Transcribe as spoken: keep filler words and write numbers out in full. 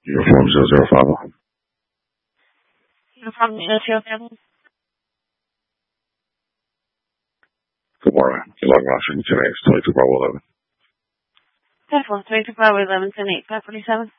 Uniform zero zero five one. Uniform zero zero five one. Good morning. Your log line signature is twenty-two Bravo eleven. That's one, twenty-two Bravo eleven, ten eight, five forty-seven.